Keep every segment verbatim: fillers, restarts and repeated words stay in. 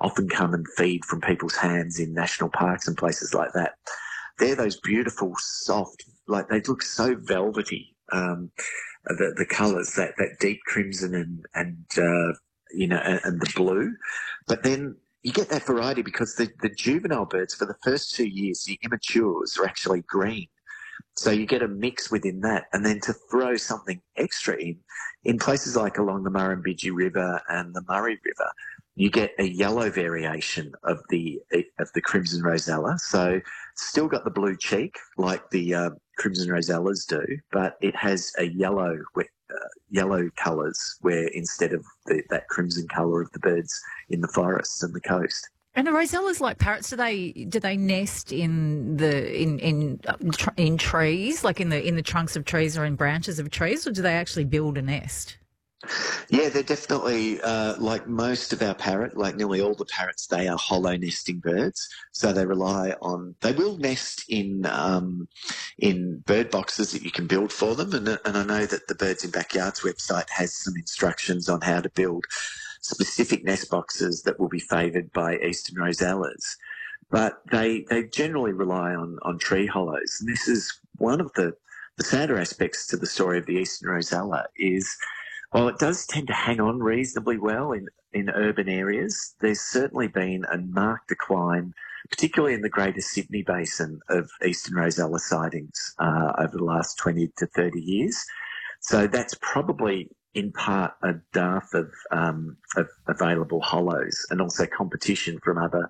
often come and feed from people's hands in national parks and places like that. They're those beautiful, soft, like they look so velvety, um, the, the colours, that, that deep crimson and, and uh, you know, and, and the blue. But then you get that variety because the, the juvenile birds, for the first two years, the immatures are actually green. So you get a mix within that. And then to throw something extra in, in places like along the Murrumbidgee River and the Murray River, you get a yellow variation of the of the crimson rosella. So still got the blue cheek like the uh, crimson rosellas do, but it has a yellow uh, yellow colours where instead of the, that crimson colour of the birds in the forests and the coast. And are rosellas like parrots? Do they do they nest in the in in in trees, like in the in the trunks of trees or in branches of trees, or do they actually build a nest? Yeah, they're definitely uh, like most of our parrot, like nearly all the parrots. They are hollow nesting birds, so they rely on. They will nest in um, in bird boxes that you can build for them, and and I know that the Birds in Backyards website has some instructions on how to build specific nest boxes that will be favoured by eastern rosellas. But they they generally rely on on tree hollows, and this is one of the the sadder aspects to the story of the eastern rosella is. While it does tend to hang on reasonably well in, in urban areas, there's certainly been a marked decline, particularly in the Greater Sydney Basin, of eastern rosella sightings uh, over the last twenty to thirty years. So that's probably in part a dearth of, um, of available hollows and also competition from other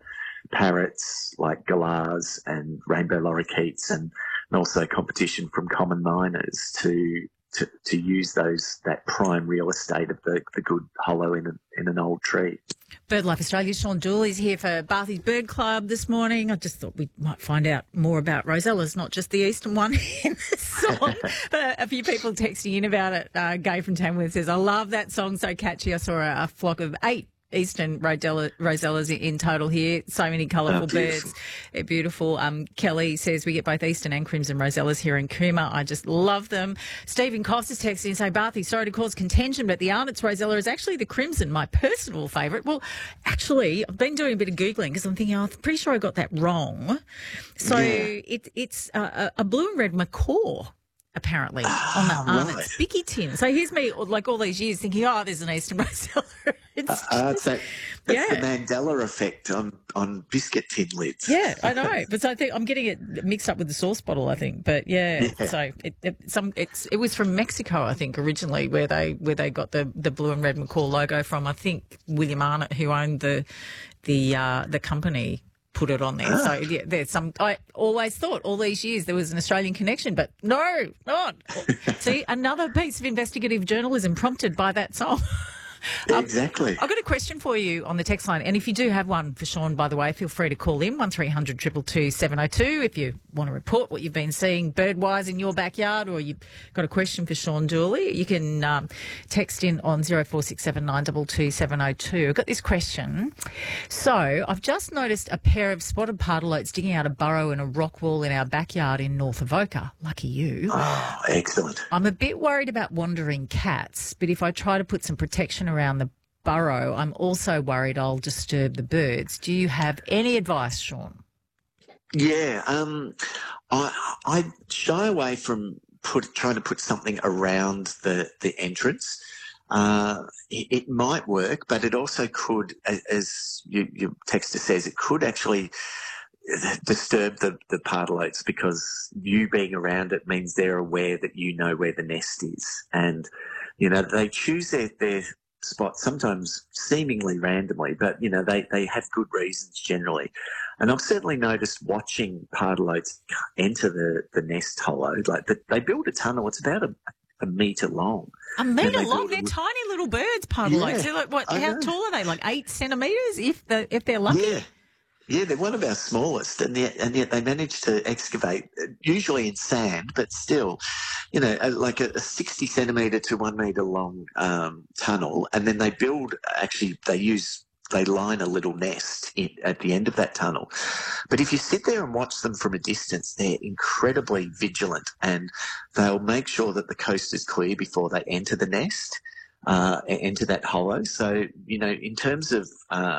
parrots like galahs and rainbow lorikeets and, and also competition from common miners to To, to use those that prime real estate of the, the good hollow in, a, in an old tree. BirdLife Australia, Sean Dooley's here for Barthy's Bird Club this morning. I just thought we might find out more about rosellas, not just the eastern one in the song. But a few people texting in about it. Uh, Gay from Tamworth says, I love that song, so catchy. I saw a, a flock of eight eastern rodella, rosellas in total here. So many colourful oh, birds. They're beautiful. Um, Kelly says we get both eastern and crimson rosellas here in Cooma. I just love them. Stephen Cost is texting and saying, Barthy, sorry to cause contention, but the Arnott's rosella is actually the crimson, my personal favourite. Well, actually, I've been doing a bit of Googling because I'm thinking, oh, I'm pretty sure I got that wrong. So yeah. it, it's uh, a blue and red macaw. Apparently, ah, on the Arnott's right. Bicky tin. So here's me, like all these years, thinking, oh, there's an eastern rosella. It's uh, uh, just, that, that's yeah. the Mandela effect on, on biscuit tin lids. Yeah, I know. But so I think I'm getting it mixed up with the sauce bottle, I think. But yeah, yeah. so it, it, some, it's, it was from Mexico, I think, originally, where they where they got the, the blue and red macaw logo from. I think William Arnott, who owned the the uh, the company, put it on there. Ah. So yeah, there's some. I always thought all these years there was an Australian connection, but no, not. See, another piece of investigative journalism prompted by that song. Um, exactly. I've got a question for you on the text line, and if you do have one for Sean, by the way, feel free to call in one three hundred two two two seven oh two if you want to report what you've been seeing bird-wise in your backyard, or you've got a question for Sean Dooley. You can um, text in on zero four six seven nine two two seven oh two. I've got this question. So I've just noticed a pair of spotted pardalotes digging out a burrow in a rock wall in our backyard in North Avoca. Lucky you. Oh, excellent. I'm a bit worried about wandering cats, but if I try to put some protection around the burrow, I'm also worried I'll disturb the birds. Do you have any advice, Sean? Yeah, um, I, I shy away from put, trying to put something around the, the entrance. Uh, it, it might work, but it also could, as you, your texter says, it could actually disturb the, the pardalotes because you being around it means they're aware that you know where the nest is. And, you know, they choose their, their spots sometimes seemingly randomly, but, you know, they, they have good reasons generally. And I've certainly noticed watching pardalotes enter the, the nest hollow, like the, they build a tunnel. It's about a, a metre long. A metre long? They're a, tiny little birds, pardalotes. Yeah, they're like, what, how tall are they? Like eight centimetres if, the, if they're lucky? Yeah. Yeah, they're one of our smallest, and yet, and yet they manage to excavate, usually in sand, but still, you know, like a, a sixty centimetre to one metre long um, tunnel, and then they build, actually, they use, they line a little nest in, at the end of that tunnel. But if you sit there and watch them from a distance, they're incredibly vigilant, and they'll make sure that the coast is clear before they enter the nest, uh, enter that hollow. So, you know, in terms of... Uh,